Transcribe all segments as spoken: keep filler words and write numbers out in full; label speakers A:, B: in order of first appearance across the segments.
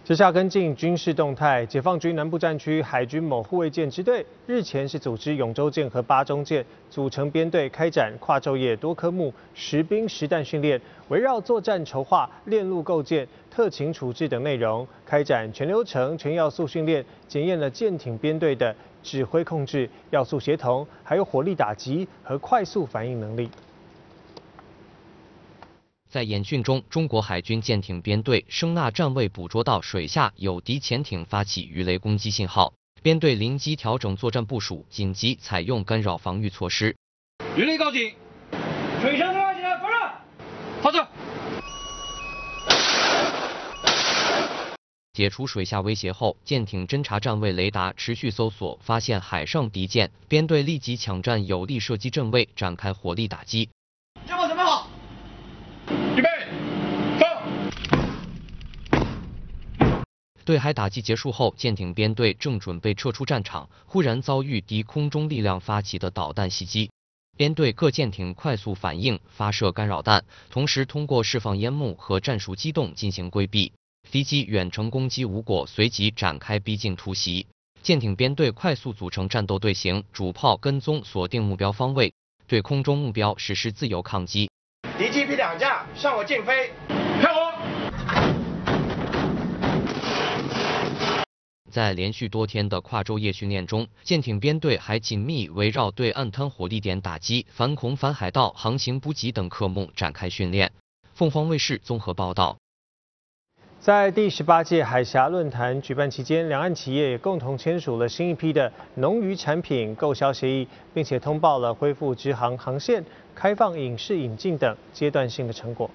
A: 接下来跟进军事动态，解放军南部战区海军某护卫舰支队日前是组织永州舰和八中舰组成编队，开展跨昼夜多科目实兵实弹训练，围绕作战筹划、链路构建、特勤处置等内容，开展全流程、全要素训练，检验了舰艇编队的指挥控制、要素协同，还有火力打击和快速反应能力。
B: 在演训中，中国海军舰艇编队声纳站位捕捉到水下有敌潜艇发起鱼雷攻击信号，编队临机调整作战部署，紧急采用干扰防御措施。
C: 鱼雷告警，水上对话起来，发射，发射。
B: 解除水下威胁后，舰艇侦察站位雷达持续搜索，发现海上敌舰，编队立即抢占有利射击阵位，展开火力打击。
C: 舰炮准备好。 预备，放！
B: 对海打击结束后，舰艇编队正准备撤出战场，忽然遭遇敌空中力量发起的导弹袭击。编队各舰艇快速反应，发射干扰弹，同时通过释放烟幕和战术机动进行规避。敌机远程攻击无果，随即展开逼近突袭。舰艇编队快速组成战斗队形，主炮跟踪锁定目标方位，对空中目标实施自由抗击。
D: 敌机 P 两架向我进飞，
C: 看我！
B: 在连续多天的跨昼夜训练中，舰艇编队还紧密围绕对岸滩火力点打击、反恐反海盗、航行补给等科目展开训练。凤凰卫视综合报道。
A: 在第十八届海峡论坛举办期间，两岸企业也共同签署了新一批的农渔产品购销协议，并且通报了恢复直航航线、开放影视引进等阶段性的成果。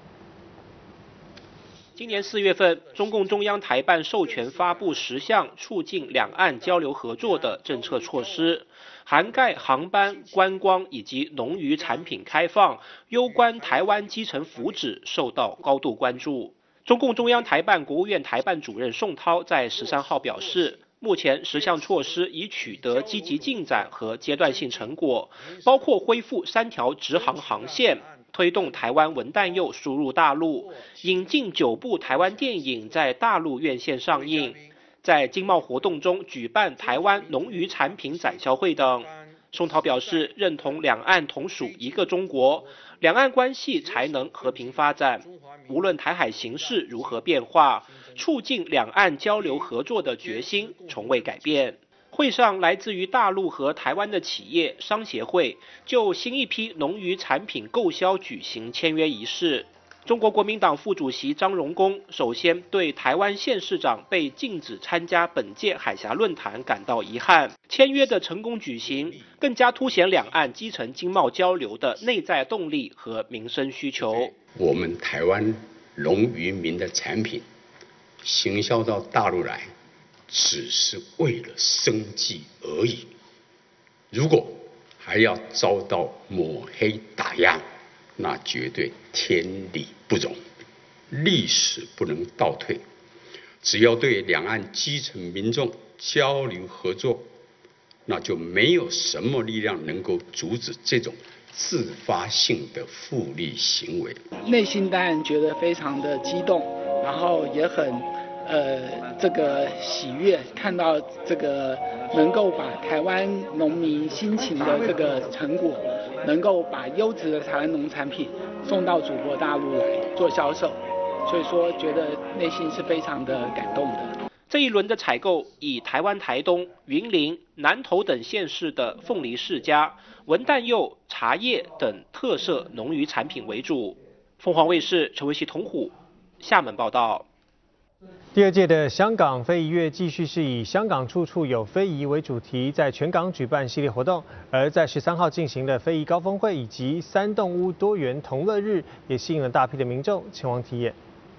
E: 今年四月份，中共中央台办授权发布十项促进两岸交流合作的政策措施，涵盖航班、观光以及农渔产品开放，攸关台湾基层福祉，受到高度关注。 中共中央台办国务院台办主任宋涛在十三号表示，目前十项措施已取得积极进展和阶段性成果，包括恢复三条直航航线，推动台湾文旦柚输入大陆，引进九部台湾电影在大陆院线上映，在经贸活动中举办台湾农渔产品展销会等。宋涛表示，认同两岸同属一个中国，两岸关系才能和平发展。无论台海形势如何变化，促进两岸交流合作的决心从未改变。会上，来自于大陆和台湾的企业商协会就新一批农渔产品购销举行签约仪式。 中国国民党副主席张荣恭首先对台湾县市长被禁止参加本届海峡论坛感到遗憾。签约的成功举行，更加凸显两岸基层经贸交流的内在动力和民生需求。
F: 我们台湾农渔民的产品行销到大陆来，只是为了生计而已。如果还要遭到抹黑打压， 那绝对天理不容，历史不能倒退。只要对两岸基层民众交流合作，那就没有什么力量能够阻止这种自发性的复利行为。
G: 内心当然觉得非常的激动，然后也很呃这个喜悦，看到这个能够把台湾农民辛勤的这个成果。 能够把优质的台湾农产品送到祖国大陆来做销售，所以说觉得内心是非常的感动的。
E: 这一轮的采购以台湾台东、云林、南投等县市的凤梨世家、文旦柚、茶叶等特色农渔产品为主。凤凰卫视陈维熙、同虎厦门报道。
A: 第二届的香港非遗月继续是以“香港处处有非遗”为主题，在全港举办系列活动。而在十三号进行的非遗高峰会以及三动屋多元同乐日，也吸引了大批的民众前往体验。